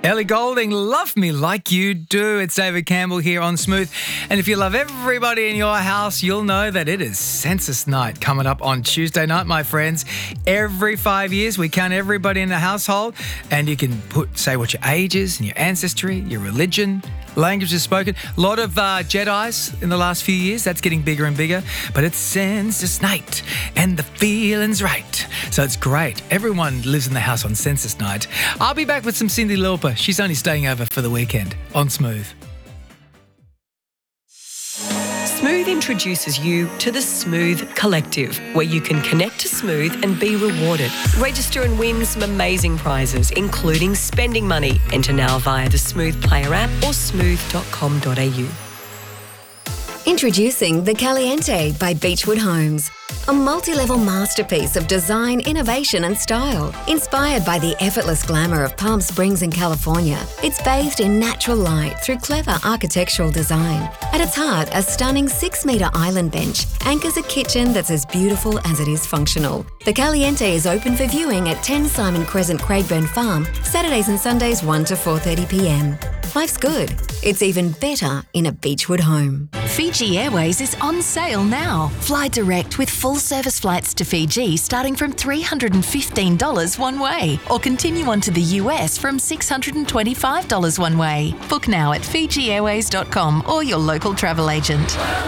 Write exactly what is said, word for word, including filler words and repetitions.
Ellie Goulding, Love Me Like You Do. It's David Campbell here on Smooth. And if you love everybody in your house, you'll know that it is Census Night coming up on Tuesday night, my friends. Every five years, we count everybody in the household, and you can put say what your age is and your ancestry, your religion, languages spoken. A lot of uh, Jedis in the last few years. That's getting bigger and bigger. But it's Census Night, and the feeling's right. So it's great. Everyone lives in the house on Census Night. I'll be back with some Cyndi Lauper. She's only staying over for the weekend on Smooth. Smooth introduces you to the Smooth Collective, where you can connect to Smooth and be rewarded. Register and win some amazing prizes, including spending money. Enter now via the Smooth Player app or smooth dot com dot a u. Introducing The Caliente by Beechwood Homes. A multi-level masterpiece of design, innovation and style. Inspired by the effortless glamour of Palm Springs in California, it's bathed in natural light through clever architectural design. At its heart, a stunning six-metre island bench anchors a kitchen that's as beautiful as it is functional. The Caliente is open for viewing at ten Simon Crescent, Craigburn Farm, Saturdays and Sundays one to four thirty p m. Life's good. It's even better in a Beechwood home. Fiji Airways is on sale now. Fly direct with full service flights to Fiji starting from three hundred fifteen dollars one way, or continue on to the U S from six hundred twenty-five dollars one way. Book now at fiji airways dot com or your local travel agent.